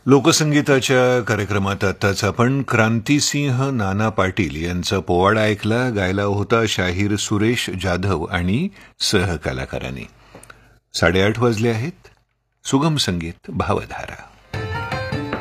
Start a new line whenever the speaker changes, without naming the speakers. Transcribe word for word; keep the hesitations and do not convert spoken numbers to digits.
लोकसंगीताच्या कार्यक्रमात आताच आपण क्रांतिसिंह नाना पाटील यांचा पोवाडा ऐकला. गायला होता शाहीर सुरेश जाधव आणि सहकलाकारांनी. साडेआठ वाजले आहेत. सुगम संगीत भावधारा.